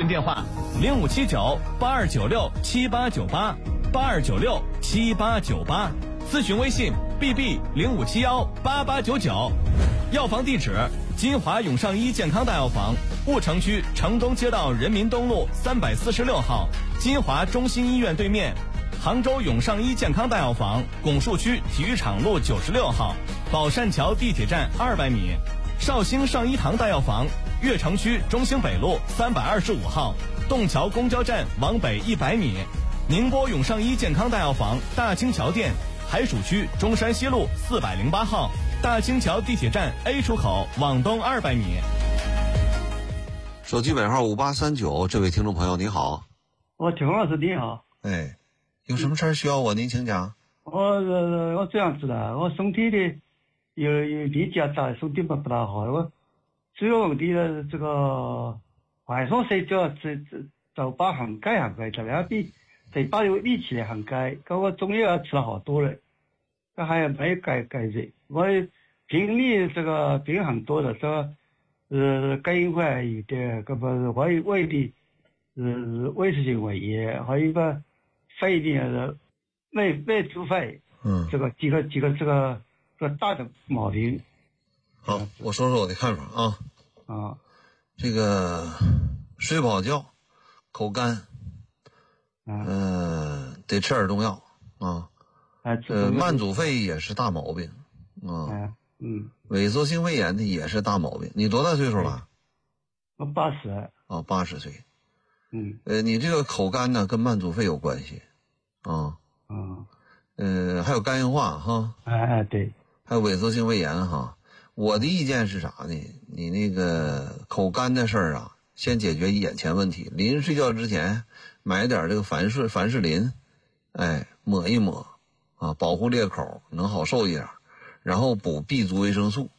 询电话：057982967898，82967898，咨询微信 bb05718899，药房地址：金华永上医健康大药房，婺城区城东街道人民东路346号，金华中心医院对面；杭州永上医健康大药房，拱墅区体育场路96号，宝善桥地铁站200米；绍兴上医堂大药房，越城区中兴北路325号，洞桥公交站往北100米；宁波永上医健康大药房，大清桥店，海曙区中山西路408号，大清桥地铁站 A 出口往东200米。 手机尾号5839，这位听众朋友你好。 田老师你好。 哎，有什么事儿需要我？您请讲。 我这样子的，我身体的有年纪大，身体不大好，我主要问题呢，这个晚上睡觉嘴巴很干，这两边嘴巴有力起来很干，跟我中药吃了好多了，但还没改善。我平历这个病很多的，这肝硬化有的，这不胃的胃食性胃炎，还有一个肺的胃突肺，这个几个这个大的毛病。 好，我说说我的看法啊。这个睡不好觉，口干，得吃点中药啊。慢阻肺也是大毛病啊。萎缩性肺炎的也是大毛病。你多大岁数了？ 我80。 80岁。你这个口干呢，跟慢阻肺有关系啊。还有肝硬化哈。 对。 还有萎缩性肺炎哈。我的意见是啥呢？你那个口干的事儿啊，先解决眼前问题。临睡觉之前买点这个凡士林，抹一抹啊，保护裂口，能好受一点。然后补 B 族维生素